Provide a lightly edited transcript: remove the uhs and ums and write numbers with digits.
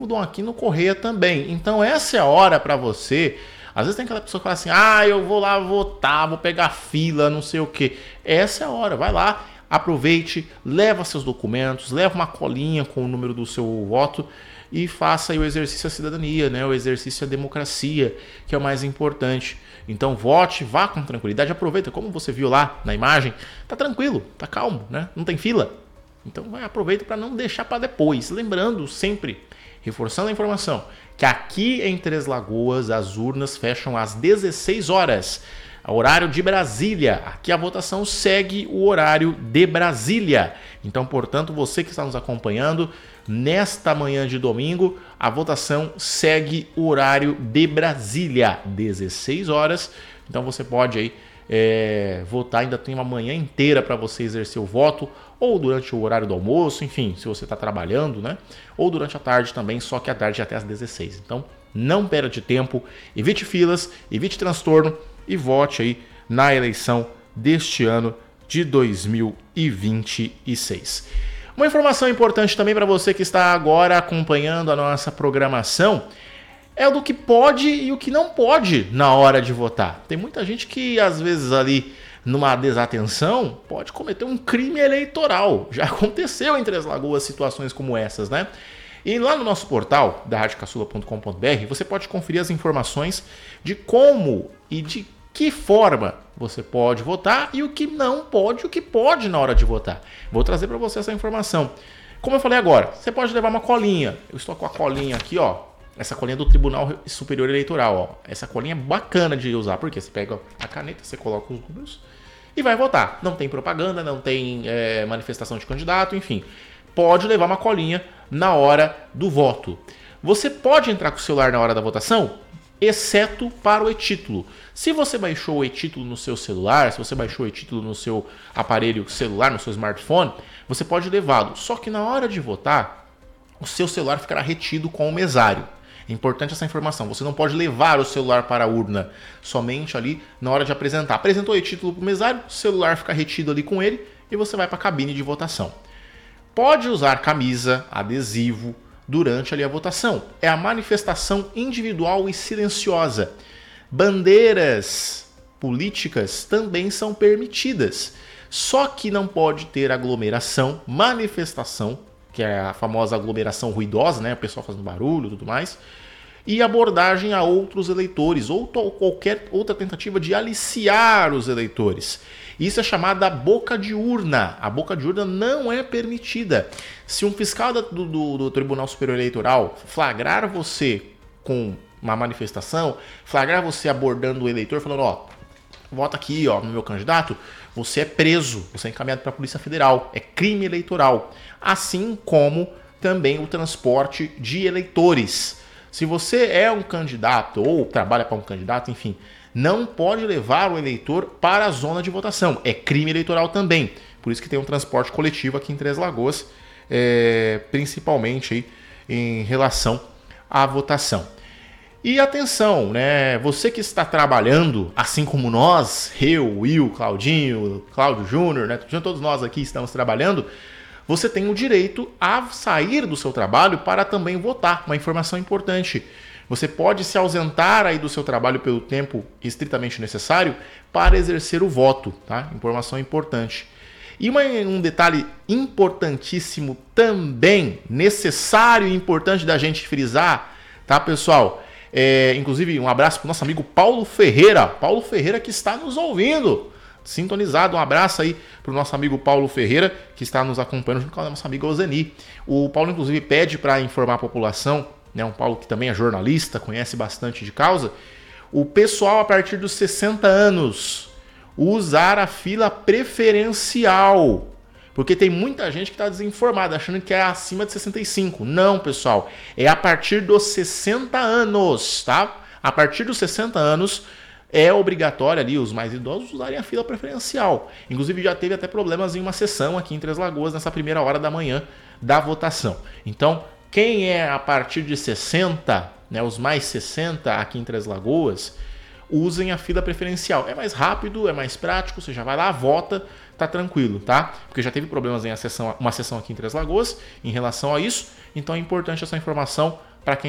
Dom Aquino Correia também. Então essa é a hora para você. Às vezes tem aquela pessoa que fala assim, eu vou lá votar, vou pegar fila, não sei o que. Essa é a hora, vai lá, aproveite, leva seus documentos, leva uma colinha com o número do seu voto e faça aí o exercício da cidadania, né? O exercício da democracia, que é o mais importante. Então vote, vá com tranquilidade, aproveita, como você viu lá na imagem, tá tranquilo, tá calmo, né? Não tem fila. Então aproveita para não deixar para depois. Lembrando sempre, reforçando a informação, que aqui em Três Lagoas as urnas fecham às 16 horas, horário de Brasília. Aqui a votação segue o horário de Brasília. Então, portanto, você que está nos acompanhando, nesta manhã de domingo, a votação segue o horário de Brasília, 16 horas. Então você pode aí votar, ainda tem uma manhã inteira para você exercer o voto, ou durante o horário do almoço, enfim, se você está trabalhando, né? Ou durante a tarde também, só que a tarde é até às 16. Então, não perca tempo, evite filas, evite transtorno e vote aí na eleição deste ano de 2026. Uma informação importante também para você que está agora acompanhando a nossa programação é do que pode e o que não pode na hora de votar. Tem muita gente que às vezes ali numa desatenção pode cometer um crime eleitoral. Já aconteceu em Três Lagoas situações como essas, né? E lá no nosso portal da radiocaçula.com.br você pode conferir as informações de como e de que forma você pode votar e o que não pode e o que pode na hora de votar. Vou trazer para você essa informação. Como eu falei agora, você pode levar uma colinha. Eu estou com a colinha aqui, ó. Essa colinha do Tribunal Superior Eleitoral, ó. Essa colinha é bacana de usar, porque você pega a caneta, você coloca os números e vai votar. Não tem propaganda, não tem manifestação de candidato, enfim. Pode levar uma colinha na hora do voto. Você pode entrar com o celular na hora da votação, exceto para o e-título. Se você baixou o e-título no seu celular, se você baixou o e-título no seu aparelho celular, no seu smartphone, você pode levá-lo. Só que na hora de votar, o seu celular ficará retido com o mesário. É importante essa informação. Você não pode levar o celular para a urna, somente ali na hora de apresentar. Apresentou o e-título para o mesário, o celular fica retido ali com ele e você vai para a cabine de votação. Pode usar camisa, adesivo durante ali a votação. É a manifestação individual e silenciosa. Bandeiras políticas também são permitidas. Só que não pode ter aglomeração, manifestação, que é a famosa aglomeração ruidosa, né? O pessoal fazendo barulho e tudo mais. E abordagem a outros eleitores, ou qualquer outra tentativa de aliciar os eleitores. Isso é chamada boca de urna. A boca de urna não é permitida. Se um fiscal do Tribunal Superior Eleitoral flagrar você com uma manifestação, flagrar você abordando o eleitor, falando, ó, vota aqui, ó, no meu candidato, você é preso, você é encaminhado para a Polícia Federal. É crime eleitoral. Assim como também o transporte de eleitores. Se você é um candidato ou trabalha para um candidato, enfim, não pode levar o eleitor para a zona de votação. É crime eleitoral também. Por isso que tem um transporte coletivo aqui em Três Lagoas, principalmente aí, em relação à votação. E atenção, né? Você que está trabalhando, assim como nós, eu, Will, Claudinho, Cláudio Júnior, né? Todos nós aqui estamos trabalhando, você tem o direito a sair do seu trabalho para também votar. Uma informação importante. Você pode se ausentar aí do seu trabalho pelo tempo estritamente necessário para exercer o voto, tá? Informação importante. E um detalhe importantíssimo também, necessário e importante da gente frisar, tá, pessoal? Inclusive, um abraço para o nosso amigo Paulo Ferreira. Paulo Ferreira que está nos ouvindo. Sintonizado, um abraço aí para o nosso amigo Paulo Ferreira, que está nos acompanhando junto com a nossa amiga Ozeni. O Paulo, inclusive, pede para informar a população, né, um Paulo que também é jornalista, conhece bastante de causa, o pessoal a partir dos 60 anos usar a fila preferencial. Porque tem muita gente que está desinformada, achando que é acima de 65. Não, pessoal, é a partir dos 60 anos, tá? A partir dos 60 anos é obrigatório ali os mais idosos usarem a fila preferencial. Inclusive já teve até problemas em uma sessão aqui em Três Lagoas nessa primeira hora da manhã da votação. Então, quem é a partir de 60, né, os mais 60 aqui em Três Lagoas, usem a fila preferencial. É mais rápido, é mais prático, você já vai lá, vota, tá tranquilo, tá? Porque já teve problemas em uma sessão aqui em Três Lagoas em relação a isso, então é importante essa informação